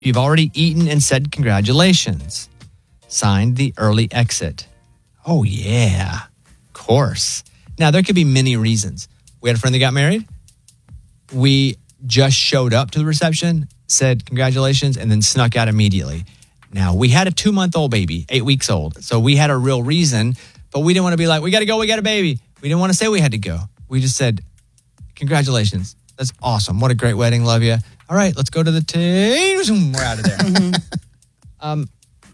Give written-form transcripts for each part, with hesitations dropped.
You've already eaten and said congratulations. Signed, the early exit. Oh, yeah. Of course. Now, there could be many reasons. We had a friend that got married. We just showed up to the reception, said congratulations, and then snuck out immediately. Now, we had a 2-month-old baby, 8 weeks old. So we had a real reason, but we didn't want to be like, we got to go, we got a baby. We didn't want to say we had to go. We just said, congratulations. That's awesome. What a great wedding. Love you. All right, let's go to the teams. We're out of there.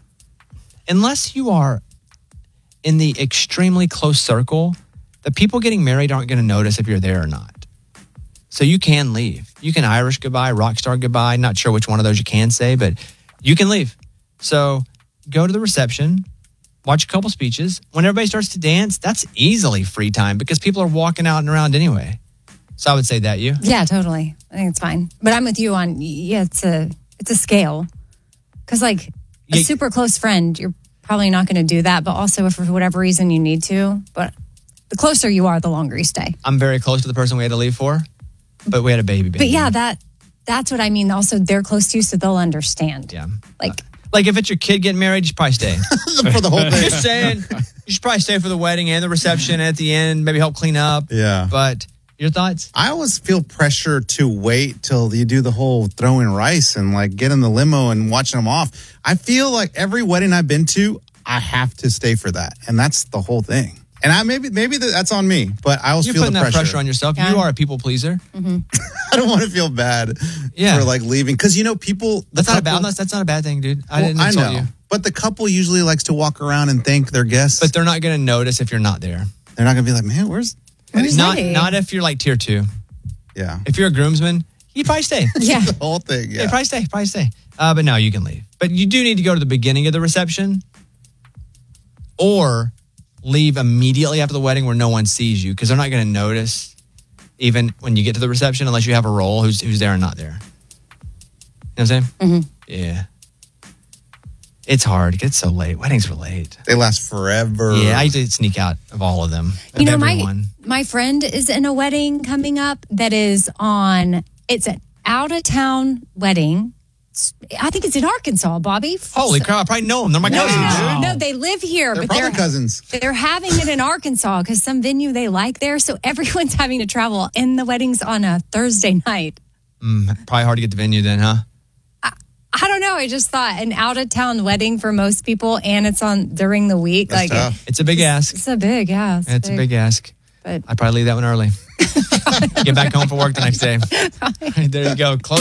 Unless you are in the extremely close circle, the people getting married aren't going to notice if you're there or not. So you can leave. You can Irish goodbye, rock star goodbye. Not sure which one of those you can say, but you can leave. So go to the reception, watch a couple speeches. When everybody starts to dance, that's easily free time because people are walking out and around anyway. So I would say that, you? Yeah, totally. I think it's fine. But I'm with you on, it's a scale. Because like a super close friend, you're probably not going to do that. But also if for whatever reason you need to. But the closer you are, the longer you stay. I'm very close to the person we had to leave for, but we had a baby. But yeah, that's what I mean. Also, they're close to you, so they'll understand. Yeah. Like if it's your kid getting married, you should probably stay. For the whole thing. Just saying, you should probably stay for the wedding and the reception and at the end, maybe help clean up. Yeah. But your thoughts? I always feel pressure to wait till you do the whole throwing rice and like get in the limo and watching them off. I feel like every wedding I've been to, I have to stay for that. And that's the whole thing. And maybe that's on me, but I always feel the pressure. You're putting that pressure on yourself. Yeah. You are a people pleaser. Mm-hmm. I don't want to feel bad for like leaving. Because, people... That's not a bad thing, dude. I didn't insult you. But the couple usually likes to walk around and thank their guests. But they're not going to notice if you're not there. They're not going to be like, man, where's not if you're like tier 2. Yeah. If you're a groomsman, you'd probably stay. Yeah. The whole thing, yeah. Probably stay. But no, you can leave. But you do need to go to the beginning of the reception or leave immediately after the wedding where no one sees you because they're not going to notice even when you get to the reception unless you have a role who's there and not there. You know what I'm saying? Mm-hmm. Yeah. It's hard. It gets so late. Weddings are late. They last forever. Yeah, I usually sneak out of all of them. My friend is in a wedding coming up that is it's an out-of-town wedding. I think it's in Arkansas, Bobby. Holy crap, I probably know them. They're my cousins. No, they live here. They're probably cousins. They're having it in Arkansas because some venue they like there. So everyone's having to travel. And the wedding's on a Thursday night. Probably hard to get the venue then, huh? I don't know. I just thought an out-of-town wedding for most people, and it's on during the week. That's tough. It's a big ask. It's a big ask. It's a big ask. But I'd probably leave that one early. Get back home for work the next day. There you go. Close.